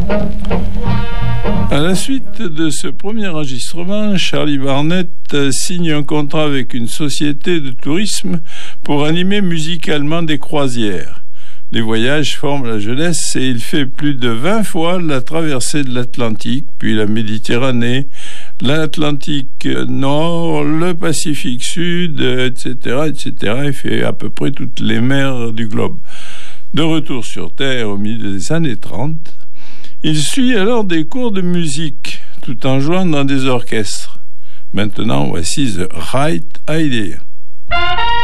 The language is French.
À la suite de ce premier enregistrement, Charlie Barnett signe un contrat avec une société de tourisme pour animer musicalement des croisières. Les voyages forment la jeunesse et il fait plus de 20 fois la traversée de l'Atlantique, puis la Méditerranée, l'Atlantique Nord, le Pacifique Sud, etc., etc. Il fait à peu près toutes les mers du globe. De retour sur Terre au milieu des années 30, il suit alors des cours de musique, tout en jouant dans des orchestres. Maintenant, voici The Right Idea.